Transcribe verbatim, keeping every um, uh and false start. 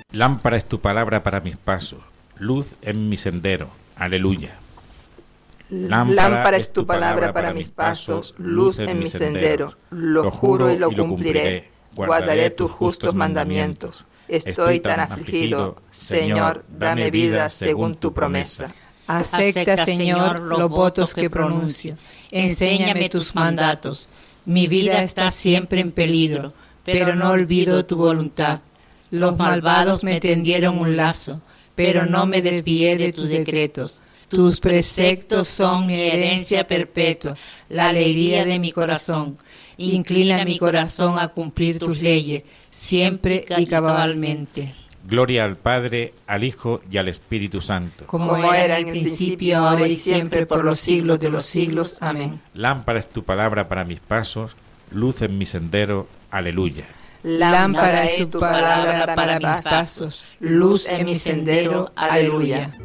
Lámpara es tu palabra para mis pasos, luz en mi sendero. Aleluya. Lámpara es tu palabra para mis pasos, luz en mi sendero. Lo juro y lo cumpliré, guardaré tus justos mandamientos. Estoy tan afligido, Señor, dame vida según tu promesa. Acepta, Señor, los votos que pronuncio. Enséñame tus mandatos. Mi vida está siempre en peligro, pero no olvido tu voluntad. Los malvados me tendieron un lazo, pero no me desvié de tus decretos. Tus preceptos son mi herencia perpetua, la alegría de mi corazón. Inclina mi corazón a cumplir tus leyes, siempre y cabalmente. Gloria al Padre, al Hijo y al Espíritu Santo. Como era en el principio, ahora y siempre, por los siglos de los siglos. Amén. Lámpara es tu palabra para mis pasos, luz en mi sendero. Aleluya. Lámpara es tu palabra para mis pasos, luz en mi sendero. Aleluya.